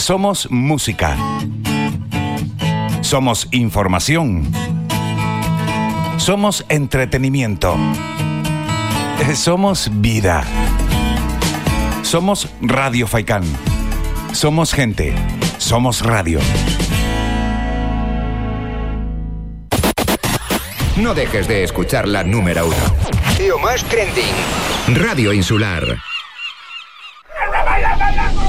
Somos música. Somos información. Somos entretenimiento. Somos vida. Somos Radio Faikán. Somos gente. Somos radio. No dejes de escuchar la número 1. Lo más trending. Radio Insular.